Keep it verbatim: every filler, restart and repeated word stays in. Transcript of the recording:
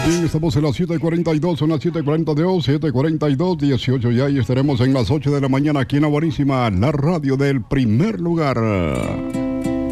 Bien, estamos en las siete cuarenta y dos, son las siete cuarenta de hoy, siete cuarenta y dos, dieciocho ya, y estaremos en las ocho de la mañana aquí en la buenísima, la radio del primer lugar.